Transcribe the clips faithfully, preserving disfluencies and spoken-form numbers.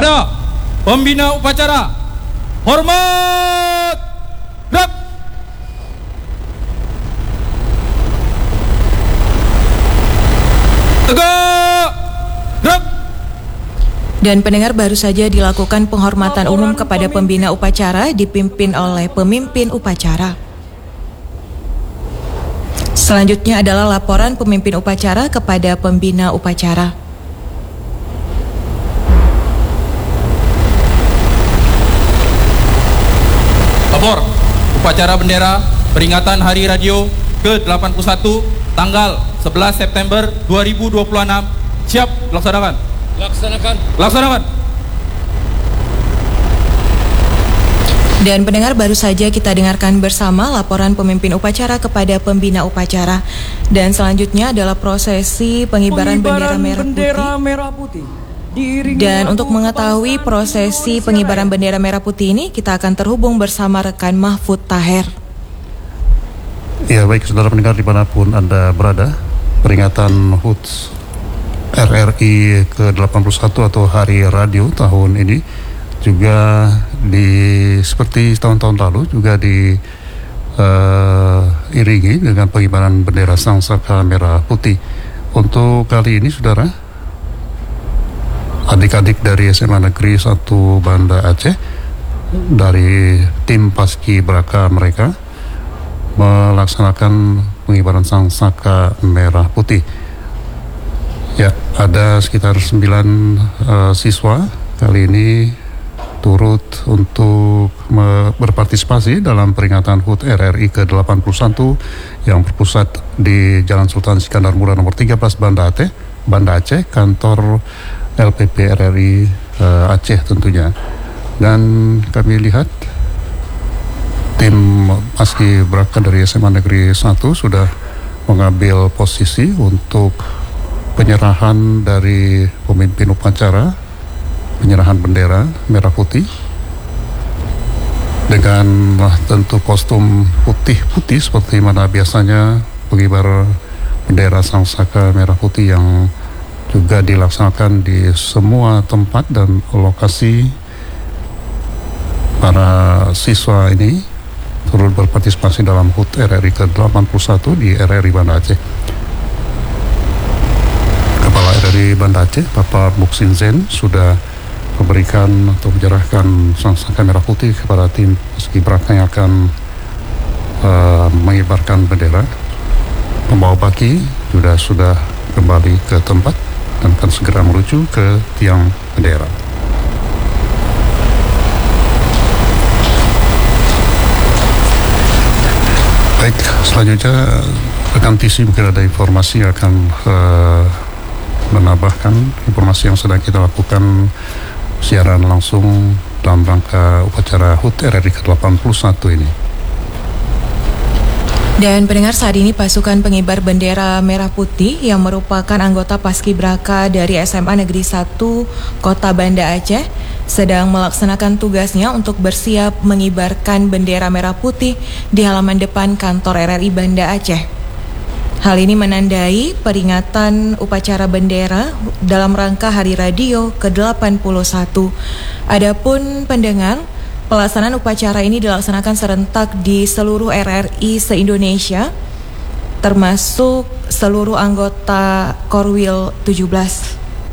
Kepada pembina upacara, hormat, gerak. Tegak, gerak. Dan pendengar, baru saja dilakukan penghormatan umum kepada pembina upacara dipimpin oleh pemimpin upacara. Selanjutnya adalah laporan pemimpin upacara kepada pembina upacara. Lapor upacara bendera peringatan Hari Radio ke delapan puluh satu tanggal sebelas September dua ribu dua puluh enam. Siap, laksanakan. Laksanakan. Laksanakan. Dan pendengar, baru saja kita dengarkan bersama laporan pemimpin upacara kepada pembina upacara. Dan selanjutnya adalah prosesi pengibaran, pengibaran bendera, bendera merah putih. Dan untuk mengetahui prosesi pengibaran bendera merah putih ini, kita akan terhubung bersama rekan Mahfud Taher. Ya, baik saudara pendengar dimanapun Anda berada, peringatan H U T R R I ke delapan puluh satu atau Hari Radio tahun ini juga di seperti tahun-tahun lalu juga diiringi uh, dengan pengibaran bendera Sangsaka merah putih. Untuk kali ini saudara, adik-adik dari S M A Negeri satu Banda Aceh dari tim Paski Braka mereka melaksanakan pengibaran Sangsaka merah putih. Ya, ada sekitar sembilan uh, siswa kali ini turut untuk me- berpartisipasi dalam peringatan H U T R R I ke delapan puluh satu yang berpusat di Jalan Sultan Iskandar Muda nomor tiga belas Banda Aceh, Banda Aceh, kantor L P P R R I uh, Aceh tentunya. Dan kami lihat tim Paski Braka dari S M A Negeri satu sudah mengambil posisi untuk penyerahan dari pemimpin upacara, penyerahan bendera merah putih dengan uh, tentu kostum putih-putih seperti mana biasanya pengibar bendera Sangsaka merah putih yang juga dilaksanakan di semua tempat dan lokasi. Para siswa ini turut berpartisipasi dalam H U T R R I ke delapan puluh satu di R R I Banda Aceh. Kepala R R I Banda Aceh, Bapak Muksin Zen, sudah memberikan atau menyerahkan Sangsaka merah putih kepada tim Paski Braka yang akan uh, mengibarkan bendera. Pembawa baki juga sudah kembali ke tempat dan akan segera menuju ke tiang bendera. Baik, selanjutnya rekan T C mungkin ada informasi yang akan uh, menambahkan informasi yang sedang kita lakukan siaran langsung dalam rangka upacara H U T R R I ke delapan puluh satu ini. Dan pendengar, saat ini pasukan pengibar bendera merah putih yang merupakan anggota Paski Braka dari S M A Negeri satu Kota Banda Aceh sedang melaksanakan tugasnya untuk bersiap mengibarkan bendera merah putih di halaman depan kantor R R I Banda Aceh. Hal ini menandai peringatan upacara bendera dalam rangka Hari Radio ke delapan puluh satu. Adapun pendengar, pelaksanaan upacara ini dilaksanakan serentak di seluruh R R I se-Indonesia, termasuk seluruh anggota Korwil tujuh belas.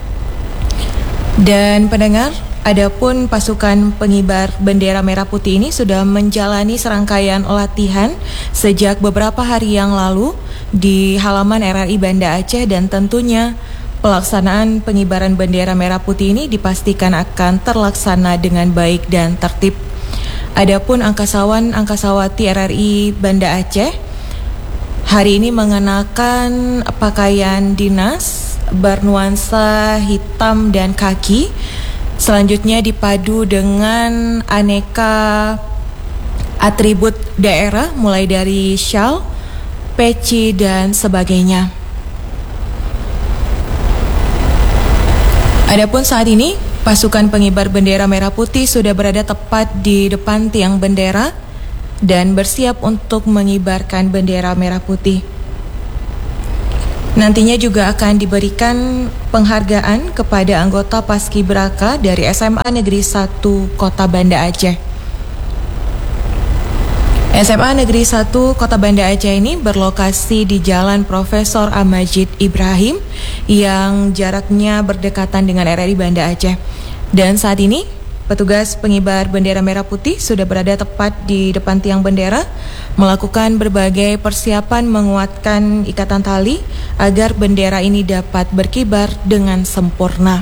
Dan pendengar, adapun pasukan pengibar bendera merah putih ini sudah menjalani serangkaian latihan sejak beberapa hari yang lalu di halaman R R I Banda Aceh, dan tentunya pelaksanaan pengibaran bendera merah putih ini dipastikan akan terlaksana dengan baik dan tertib. Adapun angkasawan angkasawati R R I Banda Aceh hari ini mengenakan pakaian dinas bernuansa hitam dan kaki. Selanjutnya dipadu dengan aneka atribut daerah mulai dari syal, peci, dan sebagainya. Adapun saat ini pasukan pengibar bendera merah putih sudah berada tepat di depan tiang bendera dan bersiap untuk mengibarkan bendera merah putih. Nantinya juga akan diberikan penghargaan kepada anggota Paskibraka dari S M A Negeri satu Kota Banda Aceh. S M A Negeri satu Kota Banda Aceh ini berlokasi di Jalan Profesor Amajid Ibrahim yang jaraknya berdekatan dengan R R I Banda Aceh. Dan saat ini petugas pengibar bendera merah putih sudah berada tepat di depan tiang bendera, melakukan berbagai persiapan menguatkan ikatan tali agar bendera ini dapat berkibar dengan sempurna.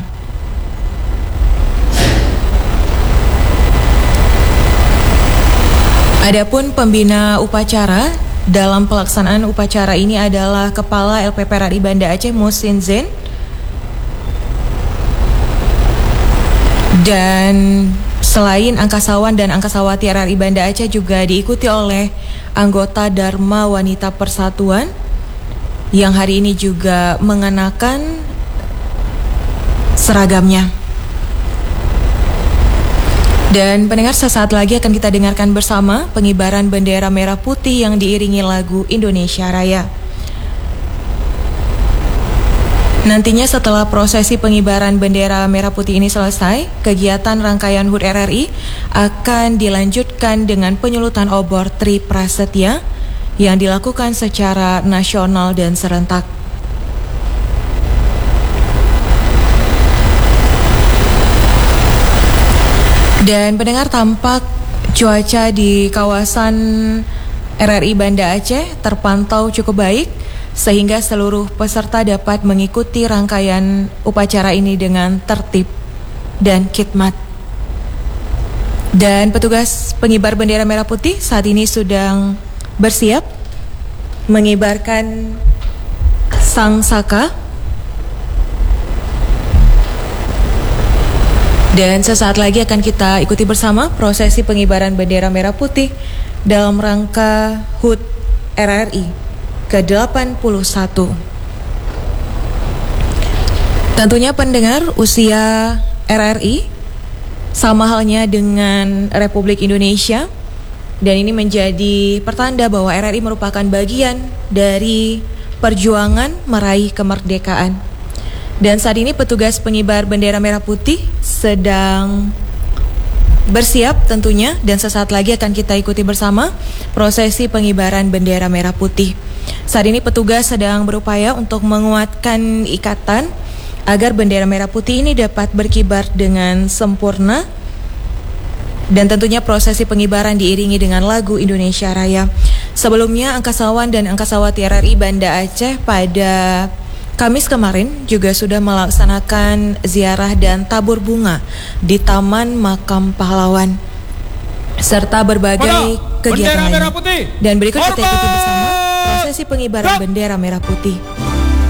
Adapun pembina upacara dalam pelaksanaan upacara ini adalah Kepala L P P R R I Banda Aceh Muhsin Zain. Dan selain angkasawan dan angkasawati R R I Banda Aceh juga diikuti oleh anggota Dharma Wanita Persatuan yang hari ini juga mengenakan seragamnya. Dan pendengar, sesaat lagi akan kita dengarkan bersama pengibaran bendera merah putih yang diiringi lagu Indonesia Raya. Nantinya setelah prosesi pengibaran bendera merah putih ini selesai, kegiatan rangkaian H U T R R I akan dilanjutkan dengan penyulutan obor Tri Prasetya yang dilakukan secara nasional dan serentak. Dan pendengar, tampak cuaca di kawasan R R I Banda Aceh terpantau cukup baik, sehingga seluruh peserta dapat mengikuti rangkaian upacara ini dengan tertib dan khidmat. Dan petugas pengibar bendera merah putih saat ini sedang bersiap mengibarkan sang saka. Dan sesaat lagi akan kita ikuti bersama prosesi pengibaran bendera merah putih dalam rangka H U T R R I ke delapan puluh satu. Tentunya pendengar, usia R R I sama halnya dengan Republik Indonesia, dan ini menjadi pertanda bahwa R R I merupakan bagian dari perjuangan meraih kemerdekaan. Dan saat ini petugas pengibar bendera merah putih sedang bersiap tentunya, dan sesaat lagi akan kita ikuti bersama prosesi pengibaran bendera merah putih. Saat ini petugas sedang berupaya untuk menguatkan ikatan agar bendera merah putih ini dapat berkibar dengan sempurna, dan tentunya prosesi pengibaran diiringi dengan lagu Indonesia Raya. Sebelumnya angkasawan dan angkasawati R R I Banda Aceh pada Kamis kemarin juga sudah melaksanakan ziarah dan tabur bunga di Taman Makam Pahlawan serta berbagai kegiatan lain. Dan berikut kita ikuti bersama prosesi pengibaran bendera merah putih.